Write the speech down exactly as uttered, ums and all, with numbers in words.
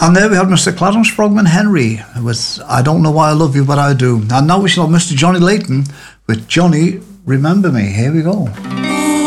And there we had Mister Clarence Frogman Henry with I Don't Know Why I Love You But I Do. And now we shall have Mister Johnny Layton with Johnny Remember Me. Here we go.